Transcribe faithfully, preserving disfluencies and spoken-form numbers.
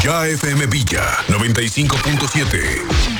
K F M Villa noventa y cinco punto siete.